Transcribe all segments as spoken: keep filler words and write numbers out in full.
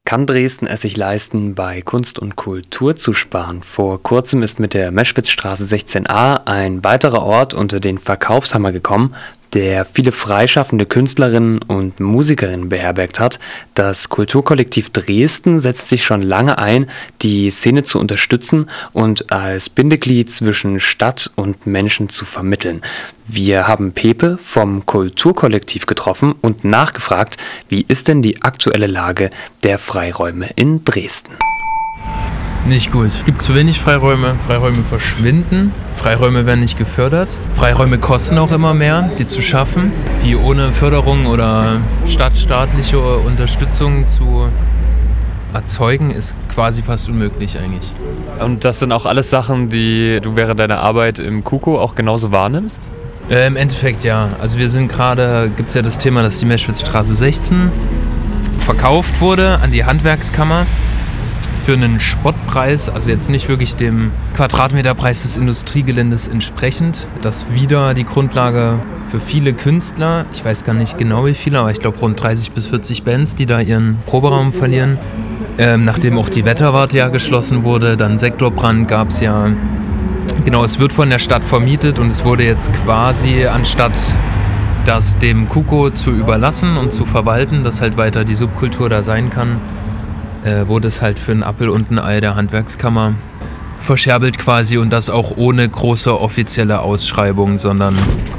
Kann Dresden es sich leisten, bei Kunst und Kultur zu sparen? Vor kurzem ist mit der Meschwitzstraße sechzehn a ein weiterer Ort unter den Verkaufshammer gekommen, der viele freischaffende Künstlerinnen und Musikerinnen beherbergt hat. Das Kulturkollektiv Dresden setzt sich schon lange ein, die Szene zu unterstützen und als Bindeglied zwischen Stadt und Menschen zu vermitteln. Wir haben Pepe vom Kulturkollektiv getroffen und nachgefragt, wie ist denn die aktuelle Lage der Freiräume in Dresden? Nicht gut. Es gibt zu wenig Freiräume, Freiräume verschwinden, Freiräume werden nicht gefördert. Freiräume kosten auch immer mehr, die zu schaffen, die ohne Förderung oder stadtstaatliche Unterstützung zu erzeugen, ist quasi fast unmöglich eigentlich. Und das sind auch alles Sachen, die du während deiner Arbeit im KUKO auch genauso wahrnimmst? Äh, Im Endeffekt ja. Also wir sind gerade, gibt es ja das Thema, dass die Meschwitzstraße sechzehn verkauft wurde an die Handwerkskammer. Für einen Spottpreis, also jetzt nicht wirklich dem Quadratmeterpreis des Industriegeländes entsprechend. Das wieder die Grundlage für viele Künstler, ich weiß gar nicht genau wie viele, aber ich glaube rund dreißig bis vierzig Bands, die da ihren Proberaum verlieren. Ähm, nachdem auch die Wetterwarte ja geschlossen wurde, dann Sektorbrand gab es ja. Genau, es wird von der Stadt vermietet und es wurde jetzt quasi, anstatt das dem KUKO zu überlassen und zu verwalten, dass halt weiter die Subkultur da sein kann, Äh, wurde es halt für einen Appel und ein Ei der Handwerkskammer verscherbelt quasi und das auch ohne große offizielle Ausschreibung, sondern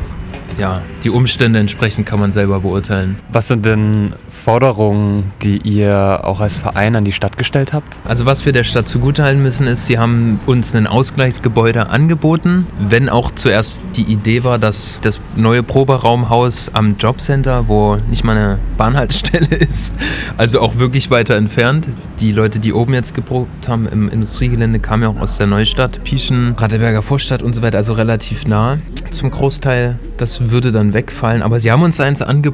ja, die Umstände entsprechend kann man selber beurteilen. Was sind denn Forderungen, die ihr auch als Verein an die Stadt gestellt habt? Also was wir der Stadt zugutehalten müssen ist, sie haben uns ein Ausgleichsgebäude angeboten, wenn auch zuerst die Idee war, dass das neue Proberaumhaus am Jobcenter, wo nicht mal eine Bahnhaltestelle ist, also auch wirklich weiter entfernt. Die Leute, die oben jetzt geprobt haben im Industriegelände, kamen ja auch aus der Neustadt, Pieschen, Radeberger Vorstadt und so weiter, also relativ nah zum Großteil. Das würde dann wegfallen, aber sie haben uns eins angeboten,